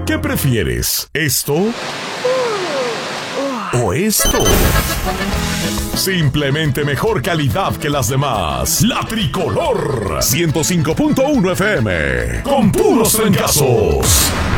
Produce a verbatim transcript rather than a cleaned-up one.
¿Qué prefieres? ¿Esto o esto? Simplemente mejor calidad que las demás. La Tricolor ciento cinco punto uno F M. Con puros trancazos.